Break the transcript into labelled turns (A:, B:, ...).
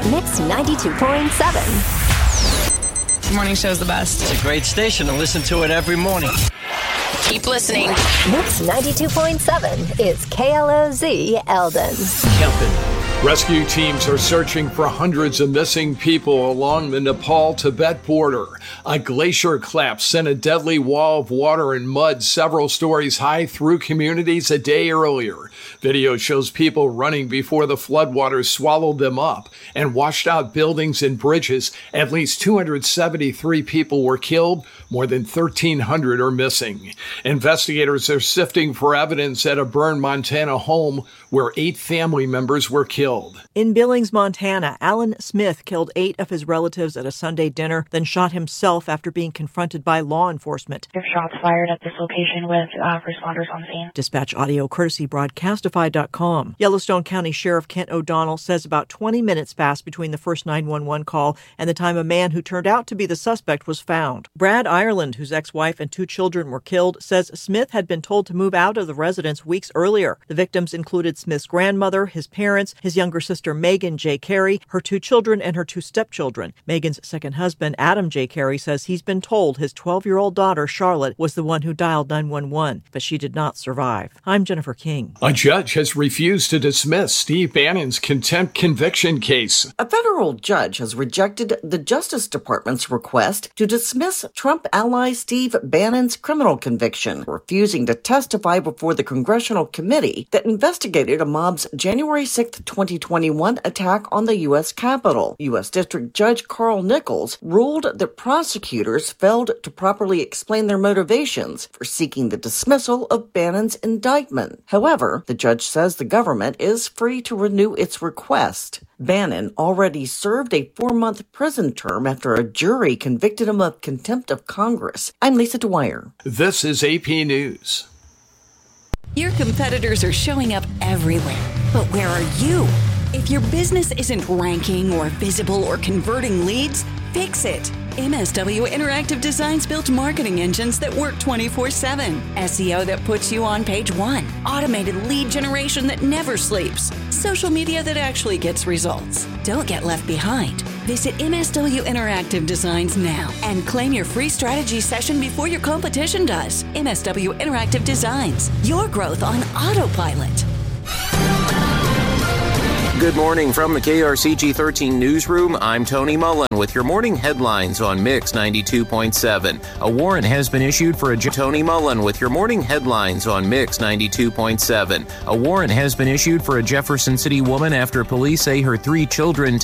A: Mix 92.7.
B: Morning show's the best.
C: It's a great station to listen to it every morning.
B: Keep listening.
A: Mix 92.7 is KLOZ Eldon.
C: Kelpin.
D: Rescue teams are searching for hundreds of missing people along the Nepal-Tibet border. A glacier collapse sent a deadly wall of water and mud several stories high through communities a day earlier. Video shows people running before the floodwaters swallowed them up and washed out buildings and bridges. At least 273 people were killed. More than 1,300 are missing. Investigators are sifting for evidence at a burned Montana home where 8 family members were killed.
E: In Billings, Montana, Alan Smith killed 8 of his relatives at a Sunday dinner, then shot himself after being confronted by law enforcement.
F: There were shots fired at this location with responders on scene.
E: Dispatch audio courtesy Broadcastify.com. Yellowstone County Sheriff Kent O'Donnell says about 20 minutes passed between the first 911 call and the time a man who turned out to be the suspect was found. Brad Ireland, whose ex-wife and 2 children were killed, says Smith had been told to move out of the residence weeks earlier. The victims included Smith's grandmother, his parents, his younger sister Megan J. Carey, her 2 children, and her 2 stepchildren. Megan's second husband, Adam J. Carey, says he's been told his 12-year-old daughter, Charlotte, was the one who dialed 911, but she did not survive. I'm Jennifer King.
D: A judge has refused to dismiss Steve Bannon's contempt conviction case.
G: A federal judge has rejected the Justice Department's request to dismiss Trump ally Steve Bannon's criminal conviction, refusing to testify before the congressional committee that investigated a mob's January 6, 2021 attack on the U.S. Capitol. U.S. District Judge Carl Nichols ruled that prosecutors failed to properly explain their motivations for seeking the dismissal of Bannon's indictment. However, the judge says the government is free to renew its request. Bannon already served a 4-month prison term after a jury convicted him of contempt of Congress. I'm Lisa Dwyer.
D: This is AP News.
H: Your competitors are showing up everywhere. But where are you? If your business isn't ranking or visible or converting leads, fix it. MSW Interactive Designs built marketing engines that work 24/7. SEO that puts you on page 1. Automated lead generation that never sleeps. Social media that actually gets results. Don't get left behind. Visit MSW Interactive Designs now and claim your free strategy session before your competition does. MSW Interactive Designs. Your growth on autopilot.
I: Good morning from the KRCG 13 newsroom. I'm Tony Mullen with your morning headlines on Mix 92.7. A warrant has been issued for Tony Mullen with your morning headlines on Mix 92.7. A warrant has been issued for a Jefferson City woman after police say her 3 children